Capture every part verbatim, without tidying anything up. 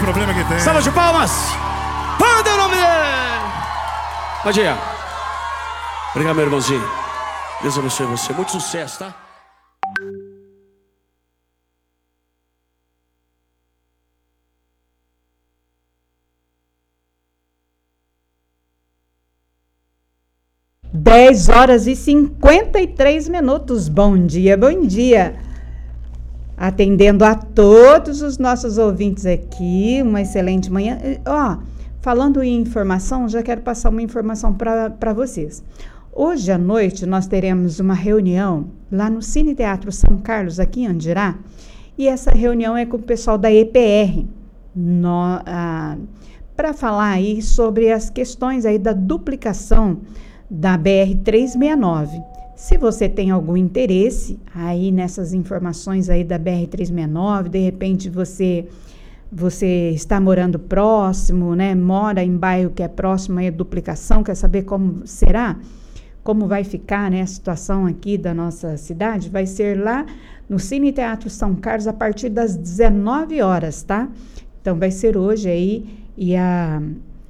problema que tem. Salva de palmas. Panda é o nome dele. Pode ir. Obrigado, meu irmãozinho. Deus abençoe você. Muito sucesso, tá? dez horas e cinquenta e três minutos. Bom dia, bom dia. Atendendo a todos os nossos ouvintes aqui, uma excelente manhã. Ó, falando em informação, já quero passar uma informação para vocês. Hoje à noite nós teremos uma reunião lá no Cine Teatro São Carlos, aqui em Andirá, e essa reunião é com o pessoal da E P R, ah, para falar aí sobre as questões aí da duplicação da B R trezentos e sessenta e nove. Se você tem algum interesse aí nessas informações aí da B R trezentos e sessenta e nove, de repente você você está morando próximo, né? Mora em bairro que é próximo aí à duplicação, quer saber como será? Como vai ficar, né, a situação aqui da nossa cidade? Vai ser lá no Cine Teatro São Carlos a partir das dezenove horas, tá? Então vai ser hoje aí e a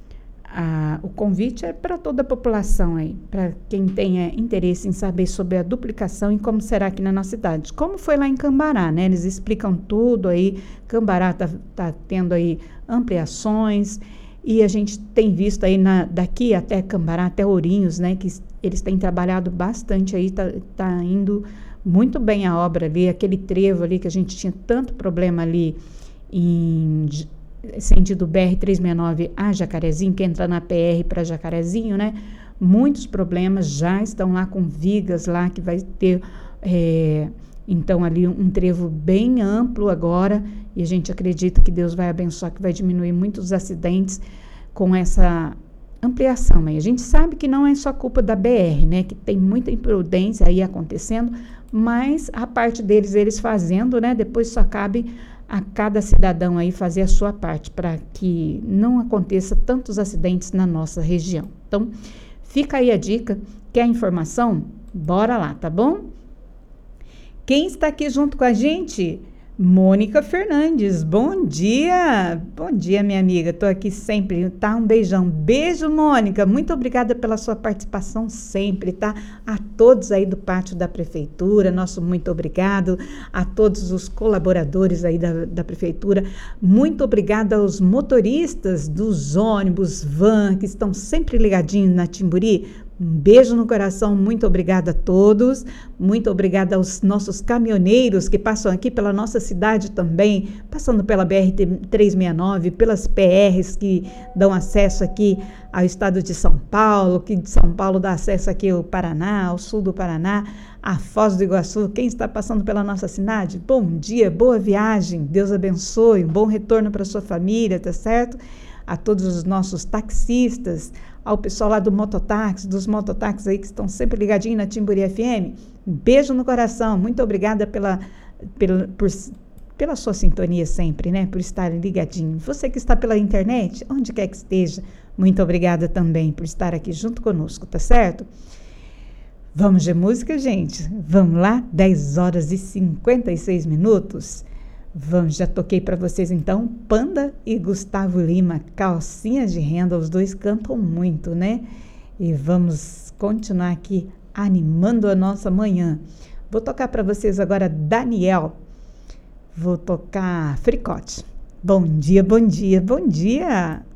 Ah, o convite é para toda a população aí, para quem tenha interesse em saber sobre a duplicação e como será aqui na nossa cidade. Como foi lá em Cambará, né? Eles explicam tudo aí. Cambará tá, tá tendo aí ampliações e a gente tem visto aí na, daqui até Cambará, até Ourinhos, né? Que eles têm trabalhado bastante aí, tá, tá indo muito bem a obra ali, aquele trevo ali que a gente tinha tanto problema ali em sentido B R trezentos e sessenta e nove a Jacarezinho, que entra na P R para Jacarezinho, né? Muitos problemas já estão lá com vigas lá, que vai ter, é, então, ali um trevo bem amplo agora, e a gente acredita que Deus vai abençoar, que vai diminuir muitos acidentes com essa ampliação aí. A gente sabe que não é só culpa da B R, né? Que tem muita imprudência aí acontecendo, mas a parte deles, eles fazendo, né? Depois só cabe a cada cidadão aí fazer a sua parte para que não aconteça tantos acidentes na nossa região. Então, fica aí a dica, quer informação? Bora lá, tá bom? Quem está aqui junto com a gente? Mônica Fernandes, bom dia! Bom dia, minha amiga, tô aqui sempre, tá? Um beijão. Beijo, Mônica, muito obrigada pela sua participação sempre, tá? A todos aí do pátio da prefeitura, nosso muito obrigado, a todos os colaboradores aí da, da prefeitura, muito obrigada aos motoristas dos ônibus, van, que estão sempre ligadinhos na Timburi. Um beijo no coração, muito obrigada a todos, muito obrigada aos nossos caminhoneiros que passam aqui pela nossa cidade também, passando pela B R trezentos e sessenta e nove, pelas P Rs que dão acesso aqui ao estado de São Paulo, que de São Paulo dá acesso aqui ao Paraná, ao sul do Paraná, a Foz do Iguaçu. Quem está passando pela nossa cidade, bom dia, boa viagem, Deus abençoe, um bom retorno para sua família, tá certo? A todos os nossos taxistas, ao pessoal lá do mototáxi, dos mototáxis aí que estão sempre ligadinhos na Timburi F M, um beijo no coração, muito obrigada pela, pela, por, pela sua sintonia sempre, né, por estar ligadinho. Você que está pela internet, onde quer que esteja, muito obrigada também por estar aqui junto conosco, tá certo? Vamos de música, gente? Vamos lá, dez horas e cinquenta e seis minutos. Vamos, já toquei para vocês então, Panda e Gustavo Lima, Calcinha de Renda, os dois cantam muito, né? E vamos continuar aqui animando a nossa manhã. Vou tocar para vocês agora Daniel, vou tocar Fricote. Bom dia, bom dia, bom dia!